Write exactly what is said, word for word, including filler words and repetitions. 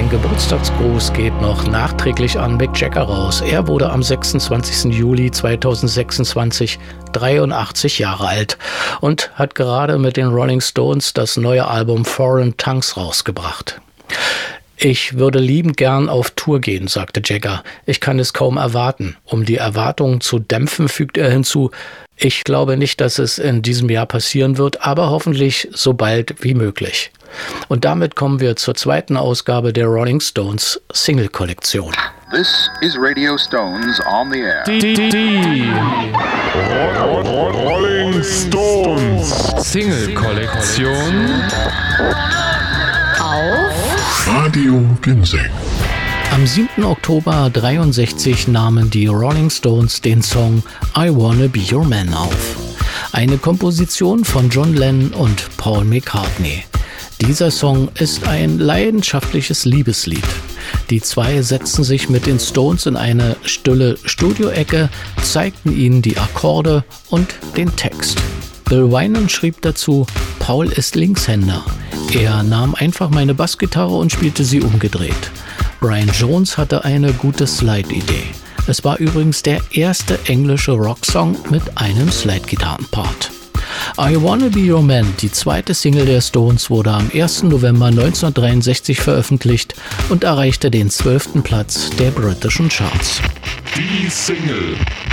Ein Geburtstagsgruß geht noch nachträglich an Mick Jagger raus. Er wurde am sechsundzwanzigsten Juli zweitausendsechsundzwanzig dreiundachtzig Jahre alt und hat gerade mit den Rolling Stones das neue Album Foreign Tongues rausgebracht. Ich würde liebend gern auf Tour gehen, sagte Jagger. Ich kann es kaum erwarten. Um die Erwartungen zu dämpfen, fügt er hinzu, ich glaube nicht, dass es in diesem Jahr passieren wird, aber hoffentlich so bald wie möglich. Und damit kommen wir zur zweiten Ausgabe der Rolling Stones Single-Kollektion. This is Radio Stones on the air. Die, die, die. Rolling Stones Single-Kollektion auf Radio Ginseng. Am siebten Oktober dreiundsechzig nahmen die Rolling Stones den Song I Wanna Be Your Man auf. Eine Komposition von John Lennon und Paul McCartney. Dieser Song ist ein leidenschaftliches Liebeslied. Die zwei setzten sich mit den Stones in eine stille Studioecke, zeigten ihnen die Akkorde und den Text. Bill Wyman schrieb dazu, Paul ist Linkshänder. Er nahm einfach meine Bassgitarre und spielte sie umgedreht. Brian Jones hatte eine gute Slide-Idee. Es war übrigens der erste englische Rocksong mit einem Slide-Gitarrenpart. I Wanna Be Your Man, die zweite Single der Stones, wurde am ersten November neunzehnhundertdreiundsechzig veröffentlicht und erreichte den zwölften Platz der britischen Charts. Die Single.